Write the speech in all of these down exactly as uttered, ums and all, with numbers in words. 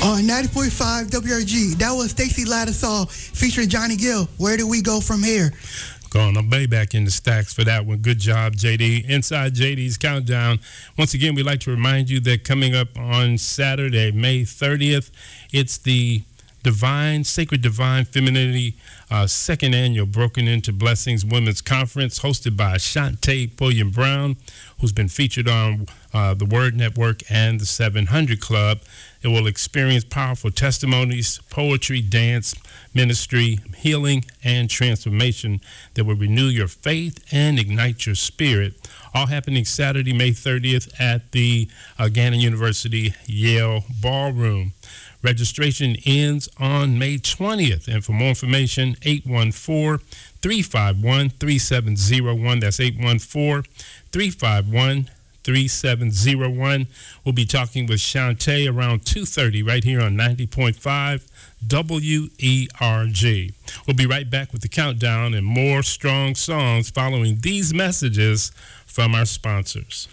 On ninety point five W R G, that was Stacey Lattisaw featuring Johnny Gill. Where do we go from here? Going way back in the stacks for that one. Good job, J D. Inside J D's Countdown. Once again, we'd like to remind you that coming up on Saturday, May thirtieth, it's the Divine, Sacred Divine Femininity uh, second annual Broken Into Blessings Women's Conference, hosted by Shantae Pulliam Brown, who's been featured on uh, the Word Network and the seven hundred Club. It will experience powerful testimonies, poetry, dance, ministry, healing, and transformation that will renew your faith and ignite your spirit. All happening Saturday, May thirtieth at the uh, Gannon University Yale Ballroom. Registration ends on May twentieth. And for more information, eight one four, three five one, three seven zero one. That's eight one four, three five one, three seven zero one. We'll be talking with Shantae around two thirty right here on ninety point five W E R G. We'll be right back with the countdown and more strong songs following these messages from our sponsors.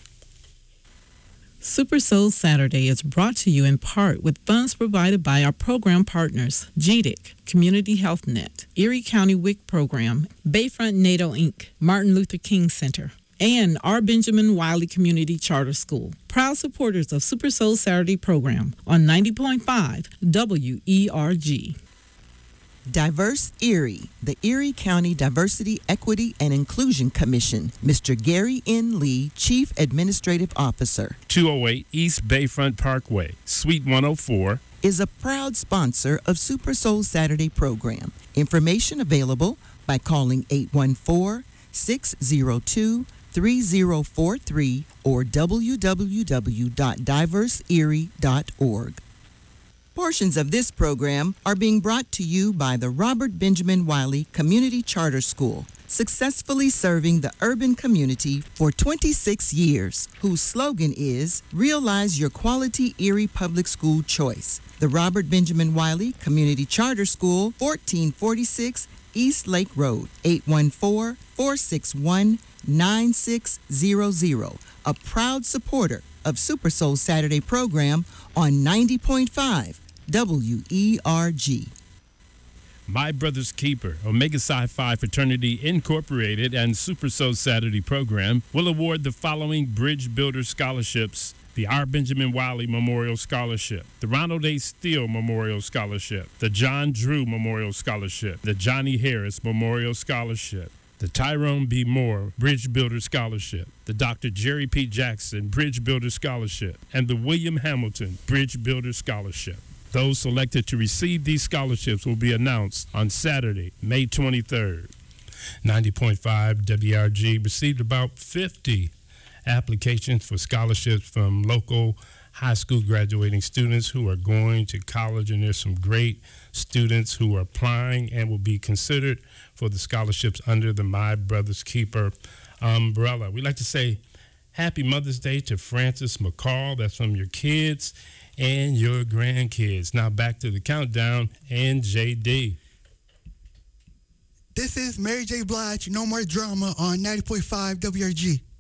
Super Soul Saturday is brought to you in part with funds provided by our program partners, G D I C, Community Health Net, Erie County W I C Program, Bayfront NATO Incorporated, Martin Luther King Center, and our Benjamin Wiley Community Charter School. Proud supporters of Super Soul Saturday program on ninety point five W E R G. Diverse Erie, the Erie County Diversity, Equity, and Inclusion Commission. Mister Gary N. Lee, Chief Administrative Officer. two oh eight East Bayfront Parkway, Suite one oh four. Is a proud sponsor of Super Soul Saturday program. Information available by calling eight one four, six zero two, three zero four three or w w w dot diverse erie dot org. Portions of this program are being brought to you by the Robert Benjamin Wiley Community Charter School, successfully serving the urban community for twenty-six years, whose slogan is Realize Your Quality Erie Public School Choice. The Robert Benjamin Wiley Community Charter School, fourteen forty-six East Lake Road, eight one four, four six one, nine six zero zero. A proud supporter of Super Soul Saturday program on ninety point five W E R G. My Brother's Keeper, Omega Psi Phi Fraternity Incorporated, and Super Soul Saturday program will award the following Bridge Builder scholarships: the R. Benjamin Wiley Memorial Scholarship, the Ronald A. Steele Memorial Scholarship, the John Drew Memorial Scholarship, the Johnny Harris Memorial Scholarship, the Tyrone B. Moore Bridge Builder Scholarship, the Doctor Jerry P. Jackson Bridge Builder Scholarship, and the William Hamilton Bridge Builder Scholarship. Those selected to receive these scholarships will be announced on Saturday, May twenty-third. ninety point five W R G received about fifty applications for scholarships from local high school graduating students who are going to college, and there's some great students who are applying and will be considered for the scholarships under the My Brother's Keeper umbrella. We'd like to say Happy Mother's Day to Francis McCall. That's from your kids and your grandkids. Now back to the countdown and J D. This is Mary J. Blige, No More Drama on ninety point five W R G.